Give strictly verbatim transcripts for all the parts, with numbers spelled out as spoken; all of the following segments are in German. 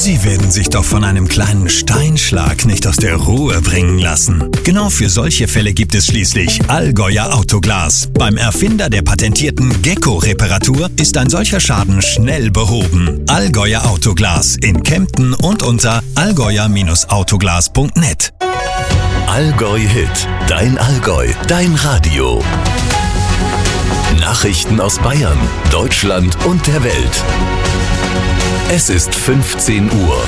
Sie werden sich doch von einem kleinen Steinschlag nicht aus der Ruhe bringen lassen. Genau für solche Fälle gibt es schließlich Allgäuer Autoglas. Beim Erfinder der patentierten Gecko-Reparatur ist ein solcher Schaden schnell behoben. Allgäuer Autoglas in Kempten und unter allgäuer Autoglas punkt net. Allgäu Hit, dein Allgäu, dein Radio. Nachrichten aus Bayern, Deutschland und der Welt. Es ist fünfzehn Uhr.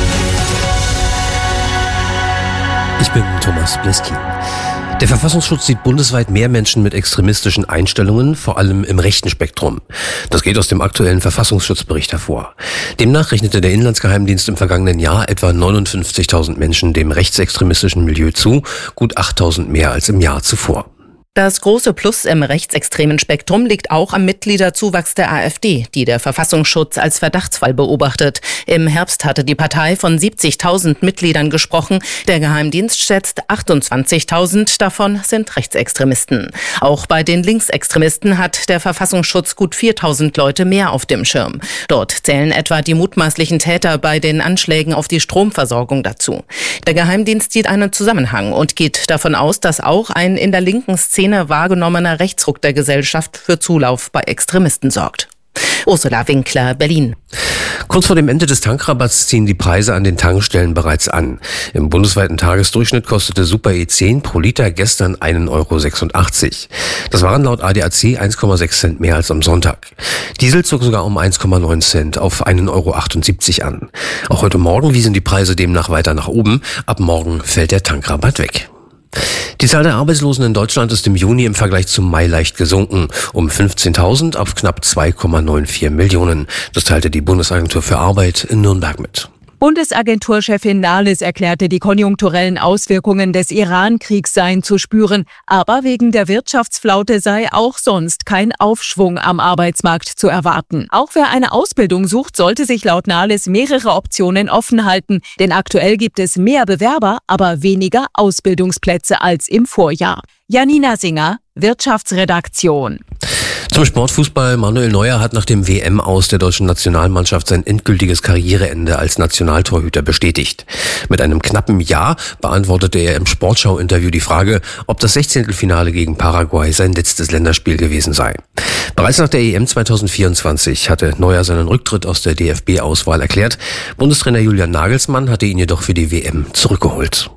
Ich bin Thomas Bleski. Der Verfassungsschutz sieht bundesweit mehr Menschen mit extremistischen Einstellungen, vor allem im rechten Spektrum. Das geht aus dem aktuellen Verfassungsschutzbericht hervor. Demnach rechnete der Inlandsgeheimdienst im vergangenen Jahr etwa neunundfünfzigtausend Menschen dem rechtsextremistischen Milieu zu, gut achttausend mehr als im Jahr zuvor. Das große Plus im rechtsextremen Spektrum liegt auch am Mitgliederzuwachs der AfD, die der Verfassungsschutz als Verdachtsfall beobachtet. Im Herbst hatte die Partei von siebzigtausend Mitgliedern gesprochen. Der Geheimdienst schätzt achtundzwanzigtausend, davon sind Rechtsextremisten. Auch bei den Linksextremisten hat der Verfassungsschutz gut viertausend Leute mehr auf dem Schirm. Dort zählen etwa die mutmaßlichen Täter bei den Anschlägen auf die Stromversorgung dazu. Der Geheimdienst sieht einen Zusammenhang und geht davon aus, dass auch ein in der linken Szene wahrgenommener Rechtsruck der Gesellschaft für Zulauf bei Extremisten sorgt. Ursula Winkler, Berlin. Kurz vor dem Ende des Tankrabatts ziehen die Preise an den Tankstellen bereits an. Im bundesweiten Tagesdurchschnitt kostete Super E zehn pro Liter gestern einen Euro sechsundachtzig. Das waren laut A D A C eins Komma sechs Cent mehr als am Sonntag. Diesel zog sogar um eins Komma neun Cent auf einen Euro achtundsiebzig an. Auch heute Morgen wiesen die Preise demnach weiter nach oben. Ab morgen fällt der Tankrabatt weg. Die Zahl der Arbeitslosen in Deutschland ist im Juni im Vergleich zum Mai leicht gesunken, um fünfzehntausend auf knapp zwei Komma vierundneunzig Millionen. Das teilte die Bundesagentur für Arbeit in Nürnberg mit. Bundesagenturchefin Nahles erklärte, die konjunkturellen Auswirkungen des Iran-Kriegs seien zu spüren, aber wegen der Wirtschaftsflaute sei auch sonst kein Aufschwung am Arbeitsmarkt zu erwarten. Auch wer eine Ausbildung sucht, sollte sich laut Nahles mehrere Optionen offen halten, denn aktuell gibt es mehr Bewerber, aber weniger Ausbildungsplätze als im Vorjahr. Janina Singer, Wirtschaftsredaktion. Zum Sportfußball. Manuel Neuer hat nach dem W M-Aus der deutschen Nationalmannschaft sein endgültiges Karriereende als Nationaltorhüter bestätigt. Mit einem knappen Ja beantwortete er im Sportschau-Interview die Frage, ob das Sechzehntelfinale gegen Paraguay sein letztes Länderspiel gewesen sei. Bereits nach der E M zweitausendvierundzwanzig hatte Neuer seinen Rücktritt aus der D F B-Auswahl erklärt. Bundestrainer Julian Nagelsmann hatte ihn jedoch für die W M zurückgeholt.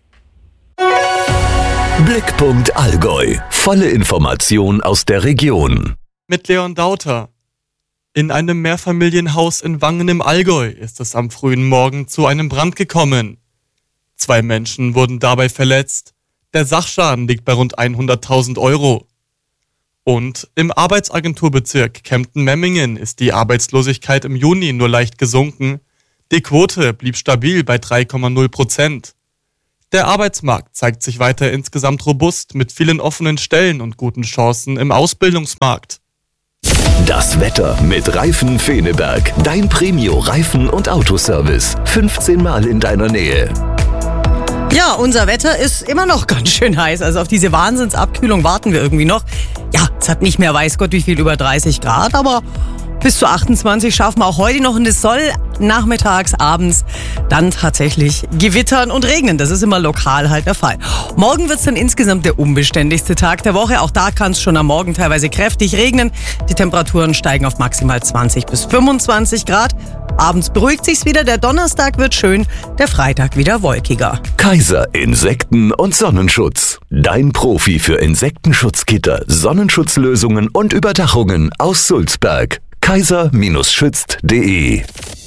Blickpunkt Allgäu. Volle Information aus der Region. Mit Leon Dauter. In einem Mehrfamilienhaus in Wangen im Allgäu ist es am frühen Morgen zu einem Brand gekommen. Zwei Menschen wurden dabei verletzt. Der Sachschaden liegt bei rund hunderttausend Euro. Und im Arbeitsagenturbezirk Kempten-Memmingen ist die Arbeitslosigkeit im Juni nur leicht gesunken. Die Quote blieb stabil bei drei Komma null Prozent. Der Arbeitsmarkt zeigt sich weiter insgesamt robust mit vielen offenen Stellen und guten Chancen im Ausbildungsmarkt. Das Wetter mit Reifen Feneberg. Dein Premio-Reifen- und Autoservice. fünfzehn Mal in deiner Nähe. Ja, unser Wetter ist immer noch ganz schön heiß. Also auf diese Wahnsinnsabkühlung warten wir irgendwie noch. Ja, es hat nicht mehr weiß Gott wie viel über dreißig Grad, aber bis zu achtundzwanzig schaffen wir auch heute noch. Und es soll nachmittags, abends dann tatsächlich gewittern und regnen. Das ist immer lokal halt der Fall. Morgen wird es dann insgesamt der unbeständigste Tag der Woche. Auch da kann es schon am Morgen teilweise kräftig regnen. Die Temperaturen steigen auf maximal zwanzig bis fünfundzwanzig Grad. Abends beruhigt sich's wieder. Der Donnerstag wird schön, der Freitag wieder wolkiger. Kaiser Insekten- und Sonnenschutz. Dein Profi für Insektenschutzgitter, Sonnenschutzlösungen und Überdachungen aus Sulzberg. kaiser schützt punkt de.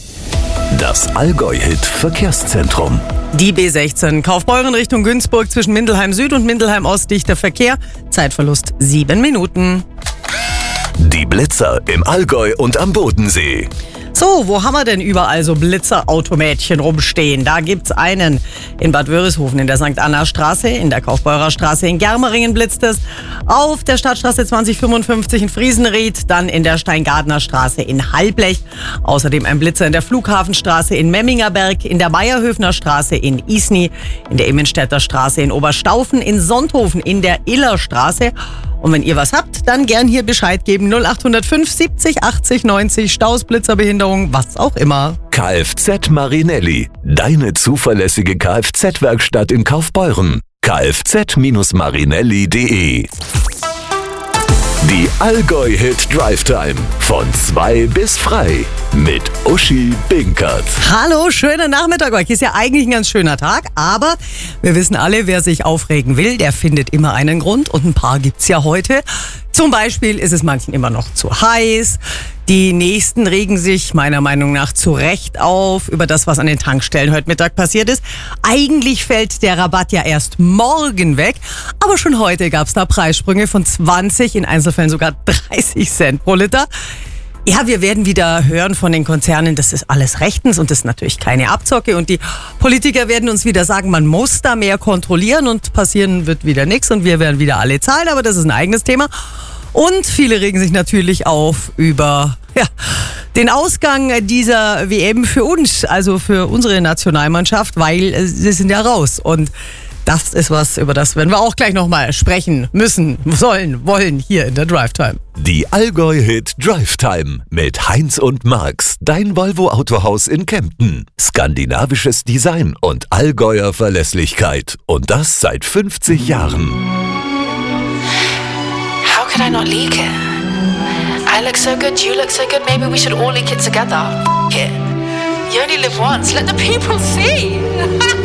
Das Allgäu-Hit Verkehrszentrum. Die B sechzehn Kaufbeuren Richtung Günzburg zwischen Mindelheim Süd und Mindelheim Ost dichter Verkehr. Zeitverlust sieben Minuten. Die Blitzer im Allgäu und am Bodensee. So, wo haben wir denn überall so Blitzerautomätchen rumstehen? Da gibt's einen in Bad Wörishofen in der Sankt Anna Straße, in der Kaufbeurer Straße in Germeringen blitzt es, auf der Stadtstraße zwanzig fünfundfünfzig in Friesenried, dann in der Steingartner Straße in Halblech, außerdem ein Blitzer in der Flughafenstraße in Memmingerberg, in der Meierhöfner Straße in Isny, in der Immenstädter Straße in Oberstaufen, in Sonthofen, in der Illerstraße Und wenn ihr was habt, dann gern hier Bescheid geben. null acht null fünf siebzig achtzig neunzig, Staus, Blitzer, Behinderung, was auch immer. Kfz Marinelli, deine zuverlässige Kfz-Werkstatt in Kaufbeuren. kfz Marinelli punkt de. Die Allgäu-Hit Drive Time von zwei bis frei mit Uschi Binkert. Hallo, schönen Nachmittag euch. Ist ja eigentlich ein ganz schöner Tag, aber wir wissen alle, wer sich aufregen will, der findet immer einen Grund und ein paar gibt's ja heute. Zum Beispiel ist es manchen immer noch zu heiß. Die Nächsten regen sich meiner Meinung nach zu Recht auf über das, was an den Tankstellen heute Mittag passiert ist. Eigentlich fällt der Rabatt ja erst morgen weg, aber schon heute gab es da Preissprünge von zwanzig, in Einzelfällen sogar dreißig Cent pro Liter. Ja, wir werden wieder hören von den Konzernen, das ist alles rechtens und das ist natürlich keine Abzocke. Und die Politiker werden uns wieder sagen, man muss da mehr kontrollieren und passieren wird wieder nichts und wir werden wieder alle zahlen, aber das ist ein eigenes Thema. Und viele regen sich natürlich auf über ja, den Ausgang dieser W M für uns, also für unsere Nationalmannschaft, weil sie sind ja raus. Und das ist was, über das werden wir auch gleich nochmal sprechen müssen, sollen, wollen hier in der Drive Time. Die Allgäu-Hit Drive Time mit Heinz und Marx, dein Volvo Autohaus in Kempten. Skandinavisches Design und Allgäuer Verlässlichkeit. Und das seit fünfzig Jahren. How could I not leak it? I look so good, you look so good, maybe we should all leak it together. F it. You only live once, let the people see.